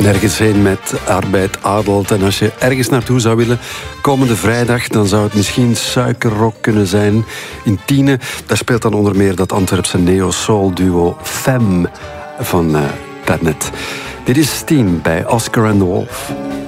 nergens heen met Arbeid Adelt. En als je ergens naartoe zou willen, komende vrijdag, dan zou het misschien Suikerrock kunnen zijn in Tiene. Daar speelt dan onder meer dat Antwerpse neo-soul-duo Femme van daarnet. Dit is Steam bij Oscar and the Wolf.